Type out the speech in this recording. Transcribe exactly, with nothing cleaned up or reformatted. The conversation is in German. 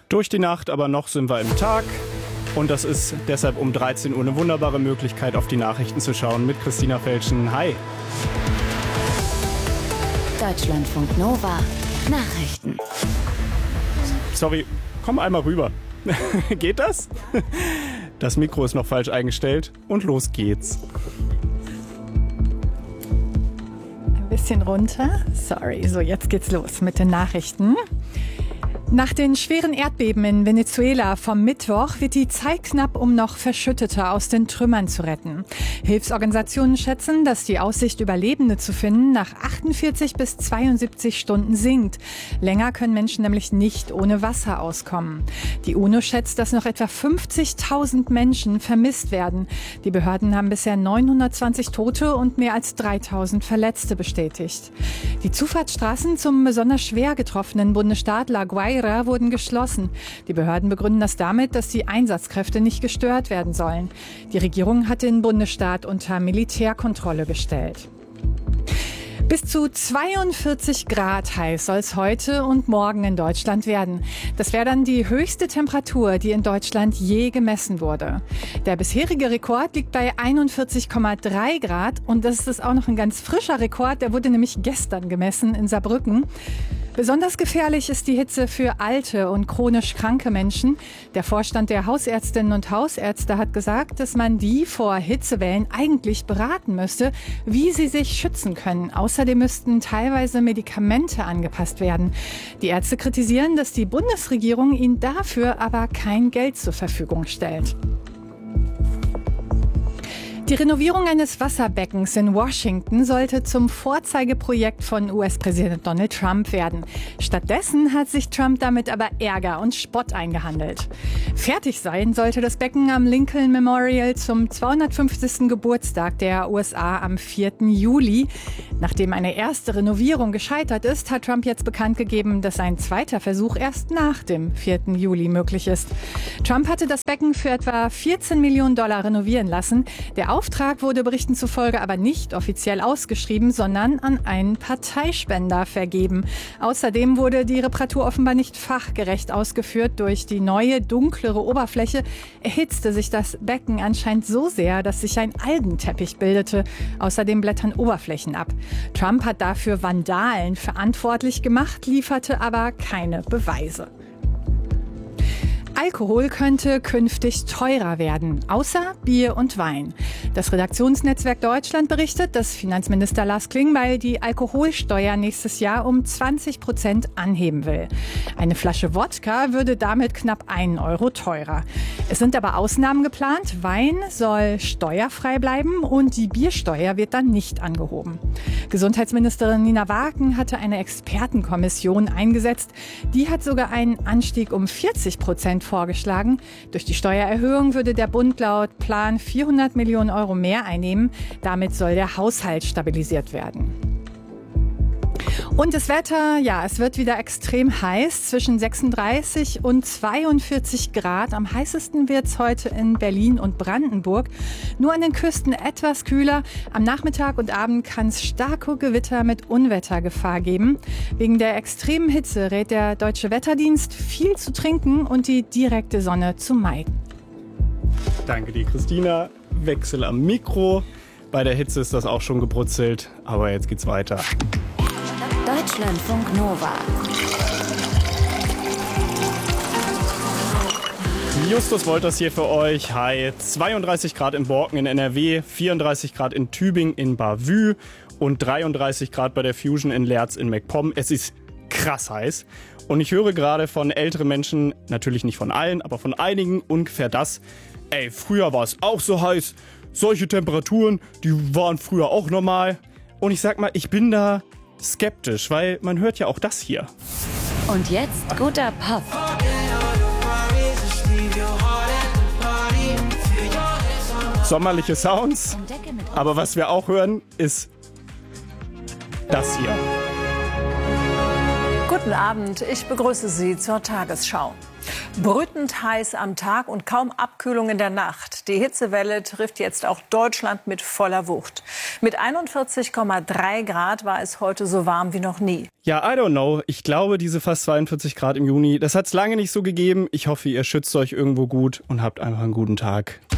Durch die Nacht, aber noch sind wir im Tag. Und das ist deshalb um dreizehn Uhr eine wunderbare Möglichkeit, auf die Nachrichten zu schauen mit Christina Felschen. Hi. Deutschlandfunk Nova Nachrichten. Sorry, komm einmal rüber. Geht das? Das Mikro ist noch falsch eingestellt und los geht's. Ein bisschen runter. Sorry, so jetzt geht's los mit den Nachrichten. Nach den schweren Erdbeben in Venezuela vom Mittwoch wird die Zeit knapp, um noch Verschüttete aus den Trümmern zu retten. Hilfsorganisationen schätzen, dass die Aussicht, Überlebende zu finden, nach achtundvierzig bis zweiundsiebzig Stunden sinkt. Länger können Menschen nämlich nicht ohne Wasser auskommen. Die UNO schätzt, dass noch etwa fünfzigtausend Menschen vermisst werden. Die Behörden haben bisher neunhundertzwanzig Tote und mehr als dreitausend Verletzte bestätigt. Die Zufahrtsstraßen zum besonders schwer getroffenen Bundesstaat La Guaira wurden geschlossen. Die Behörden begründen das damit, dass die Einsatzkräfte nicht gestört werden sollen. Die Regierung hat den Bundesstaat unter Militärkontrolle gestellt. Bis zu zweiundvierzig Grad heiß soll es heute und morgen in Deutschland werden. Das wäre dann die höchste Temperatur, die in Deutschland je gemessen wurde. Der bisherige Rekord liegt bei einundvierzig Komma drei Grad und das ist auch noch ein ganz frischer Rekord. Der wurde nämlich gestern gemessen in Saarbrücken. Besonders gefährlich ist die Hitze für alte und chronisch kranke Menschen. Der Vorstand der Hausärztinnen und Hausärzte hat gesagt, dass man die vor Hitzewellen eigentlich beraten müsste, wie sie sich schützen können. Außerdem müssten teilweise Medikamente angepasst werden. Die Ärzte kritisieren, dass die Bundesregierung ihnen dafür aber kein Geld zur Verfügung stellt. Die Renovierung eines Wasserbeckens in Washington sollte zum Vorzeigeprojekt von U S-Präsident Donald Trump werden. Stattdessen hat sich Trump damit aber Ärger und Spott eingehandelt. Fertig sein sollte das Becken am Lincoln Memorial zum zweihundertfünfzigsten Geburtstag der U S A am vierten Juli. Nachdem eine erste Renovierung gescheitert ist, hat Trump jetzt bekannt gegeben, dass ein zweiter Versuch erst nach dem vierten Juli möglich ist. Trump hatte das Becken für etwa vierzehn Millionen Dollar renovieren lassen. Der Auftrag wurde Berichten zufolge aber nicht offiziell ausgeschrieben, sondern an einen Parteispender vergeben. Außerdem wurde die Reparatur offenbar nicht fachgerecht ausgeführt. Durch die neue, dunklere Oberfläche erhitzte sich das Becken anscheinend so sehr, dass sich ein Algenteppich bildete. Außerdem blättern Oberflächen ab. Trump hat dafür Vandalen verantwortlich gemacht, lieferte aber keine Beweise. Alkohol könnte künftig teurer werden, außer Bier und Wein. Das Redaktionsnetzwerk Deutschland berichtet, dass Finanzminister Lars Klingbeil die Alkoholsteuer nächstes Jahr um zwanzig Prozent anheben will. Eine Flasche Wodka würde damit knapp einen Euro teurer. Es sind aber Ausnahmen geplant. Wein soll steuerfrei bleiben und die Biersteuer wird dann nicht angehoben. Gesundheitsministerin Nina Wagen hatte eine Expertenkommission eingesetzt. Die hat sogar einen Anstieg um vierzig Prozent vorgeschlagen. Durch die Steuererhöhung würde der Bund laut Plan vierhundert Millionen Euro mehr einnehmen. Damit soll der Haushalt stabilisiert werden. Und das Wetter, ja, es wird wieder extrem heiß, zwischen sechsunddreißig und zweiundvierzig Grad. Am heißesten wird es heute in Berlin und Brandenburg. Nur an den Küsten etwas kühler. Am Nachmittag und Abend kann es starke Gewitter mit Unwettergefahr geben. Wegen der extremen Hitze rät der Deutsche Wetterdienst, viel zu trinken und die direkte Sonne zu meiden. Danke dir, Christina. Wechsel am Mikro. Bei der Hitze ist das auch schon gebrutzelt, aber jetzt geht's weiter. Deutschlandfunk Nova. Justus Wolters hier für euch. Hi. zweiunddreißig Grad in Borken in N R W, vierunddreißig Grad in Tübingen in Bavü und dreiunddreißig Grad bei der Fusion in Leerz in MacPom. Es ist krass heiß. Und ich höre gerade von älteren Menschen, natürlich nicht von allen, aber von einigen ungefähr das. Ey, früher war es auch so heiß. Solche Temperaturen, die waren früher auch normal. Und ich sag mal, ich bin da skeptisch, weil man hört ja auch das hier. Und jetzt guter Pop. Sommerliche Sounds. Aber was wir auch hören, ist das hier. Guten Abend, ich begrüße Sie zur Tagesschau. Brütend heiß am Tag und kaum Abkühlung in der Nacht. Die Hitzewelle trifft jetzt auch Deutschland mit voller Wucht. Mit einundvierzig Komma drei Grad war es heute so warm wie noch nie. Ja, I don't know. Ich glaube, diese fast zweiundvierzig Grad im Juni, das hat es lange nicht so gegeben. Ich hoffe, ihr schützt euch irgendwo gut und habt einfach einen guten Tag.